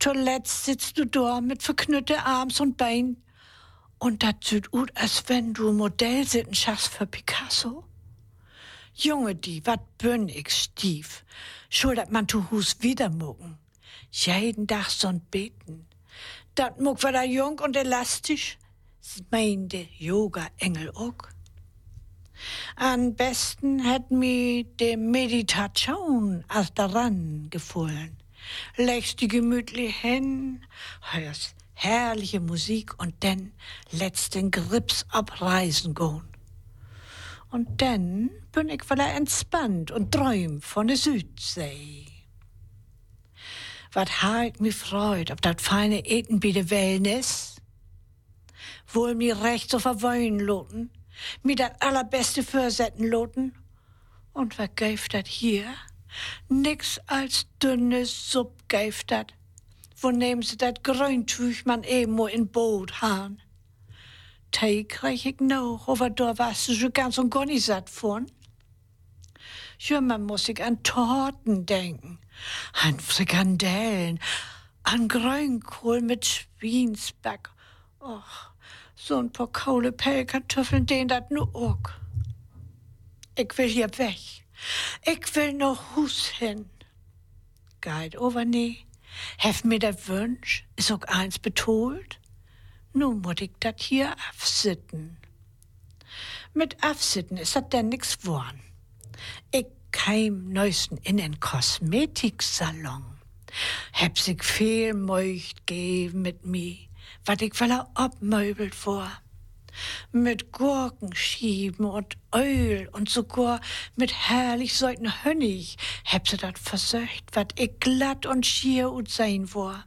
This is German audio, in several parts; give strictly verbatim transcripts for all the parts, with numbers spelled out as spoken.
zuletzt sitzt du da mit verknütte Arms und Bein und das sieht aus, als wenn du Modell sitten schaffst für Picasso. Junge, die, wat bin ich stief. Schuld, dat man tu Hus wieder mucken. Jeden Tag so'n beten. Dat muck war da jung und elastisch, meinde Yoga-Engel auch. Am besten hätt mi de Meditation als daran gefallen. Legst die gemütlich hin, hörst herrliche Musik und dann letzt den Grips abreisen gehen. Und dann bin ich wieder entspannt und träum von der Südsee. Wat ha ich mich freut, ob dat feine Eten bei der Wellness, wohl mir recht so verwöhnen loten, mir dat allerbeste vorsetzen loten. Und wat gäft dat hier? Nix als dünne Supp gäft dat. Wo nehmen sie dat Grüntuch man eben in Boot han? Tee krieg ich noch, aber da warst du schon ganz und gar nicht satt von. Ja, man muss sich an Torten denken, an Frikandellen, an Grünkohl mit Schweinsback. Och, so ein paar kaule Pellkartoffeln, den dat nu auch. Ich will hier weg. Ich will noch Hus hin. Geht over nie. Hef mir dat Wünsch, is auch eins betolt. Nu muss ich dat hier afsitten. Mit afsitten is dat denn nix worn. Ich keim neuesten in en Kosmetiksalon. Heb sich viel Möcht geben mit mi, wat ich will abmöbelt vor. Mit Gurkenschieben und Öl und sogar mit herrlich säuten Honig heb sie dat versöcht, wat ich glatt und schier ut sein vor.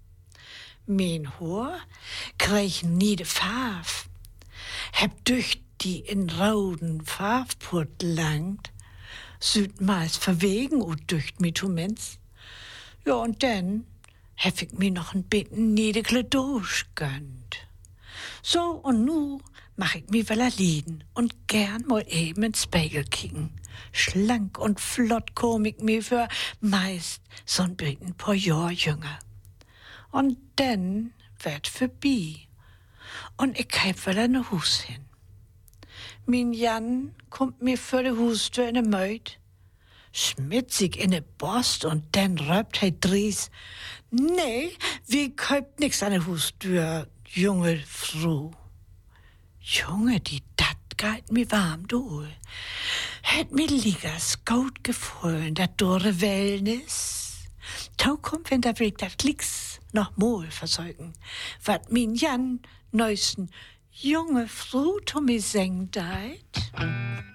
Mein Haar krieg nie de Farf, heb durch die in roden Farbput langt, süd meist verwegen und dücht mi tu Mensch. Ja, und dann hef ich mir noch ein bisschen niedekle Dusch gönnt. So, und nu mach ich mi weller lieden und gern mal eben ins Spiegel kicken. Schlank und flott komm ich mi für meist so'n bisschen paar Jahr jünger. Und dann werd vorbei. Und ich heb weller ne Hus hin. Min Jan kommt mir für de Hustür in de Meut, schmitzig in de Borst und dann röpt he dries. Nee, wie kauft nix an de Hustür, junge Frau. Junge, die dat geht mir warm, du. Hätt mir liegers gut gefallen, dat dore Wellness. Tau kommt, wenn der Weg dat Klicks noch mal versorgen, wat min Jan neuesten junge Frau to mi seng deit.